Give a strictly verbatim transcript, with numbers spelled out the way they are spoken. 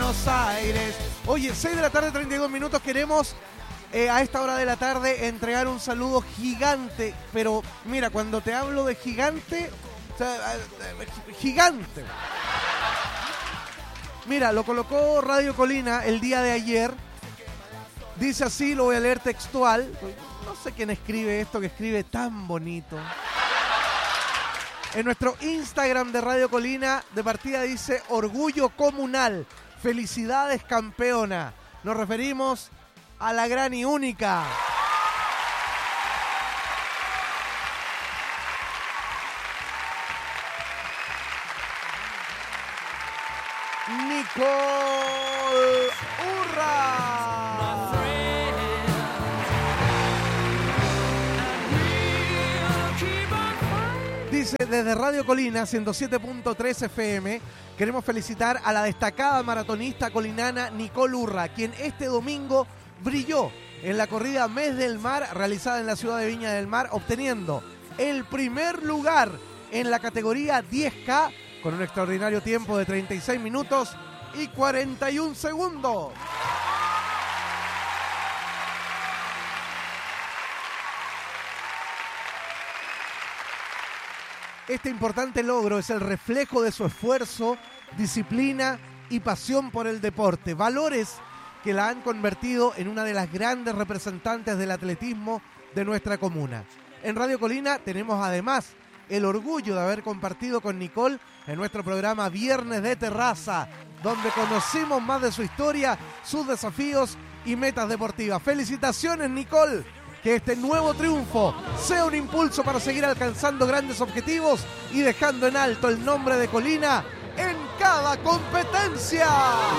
Buenos Aires. Oye, seis de la tarde, treinta y dos minutos. Queremos eh, a esta hora de la tarde entregar un saludo gigante. Pero mira, cuando te hablo de gigante, o sea, eh, gigante. Mira, lo colocó Radio Colina el día de ayer. Dice así, lo voy a leer textual. No sé quién escribe esto, que escribe tan bonito. En nuestro Instagram de Radio Colina, de partida dice: orgullo comunal, felicidades campeona. Nos referimos a la gran y única Nicole Urra. Dice, desde Radio Colina ciento siete punto tres F M, queremos felicitar a la destacada maratonista colinana Nicole Urra, quien este domingo brilló en la corrida Mes del Mar realizada en la ciudad de Viña del Mar, obteniendo el primer lugar en la categoría diez K con un extraordinario tiempo de treinta y seis minutos y cuarenta y un segundos. Este importante logro es el reflejo de su esfuerzo, disciplina y pasión por el deporte, valores que la han convertido en una de las grandes representantes del atletismo de nuestra comuna. En Radio Colina tenemos además el orgullo de haber compartido con Nicole en nuestro programa Viernes de Terraza, donde conocimos más de su historia, sus desafíos y metas deportivas. ¡Felicitaciones, Nicole! Que este nuevo triunfo sea un impulso para seguir alcanzando grandes objetivos y dejando en alto el nombre de Colina en cada competencia.